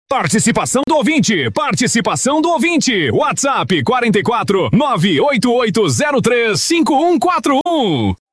Participação do ouvinte, participação do ouvinte. WhatsApp 44 988035141.